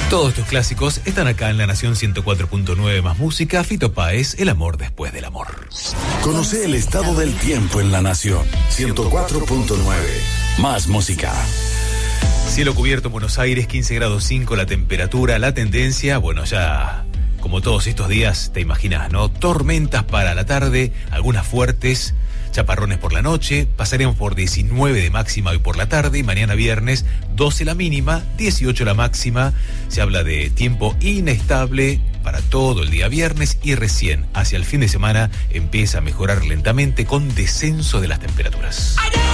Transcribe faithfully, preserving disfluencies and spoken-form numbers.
Todos estos clásicos están acá en La Nación ciento cuatro punto nueve más música. Fito Páez, El amor después del amor. Conoce el estado del tiempo en La Nación ciento cuatro punto nueve más música. Cielo cubierto en Buenos Aires, quince grados cinco la temperatura, la tendencia, bueno, ya como todos estos días te imaginas, ¿no? Tormentas para la tarde, algunas fuertes, chaparrones por la noche, pasaremos por diecinueve de máxima hoy por la tarde y mañana viernes doce la mínima, dieciocho la máxima. Se habla de tiempo inestable para todo el día viernes y recién hacia el fin de semana empieza a mejorar lentamente con descenso de las temperaturas.